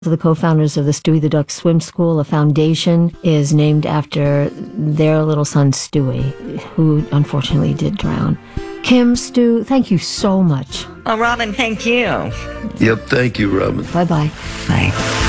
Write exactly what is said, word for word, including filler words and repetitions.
The co-founders of the Stewie the Duck Swim School, a foundation, is named after their little son, Stewie, who unfortunately did drown. Kim, Stu, thank you so much. Oh, Robin, thank you. Yep, thank you, Robin. Bye-bye. Bye.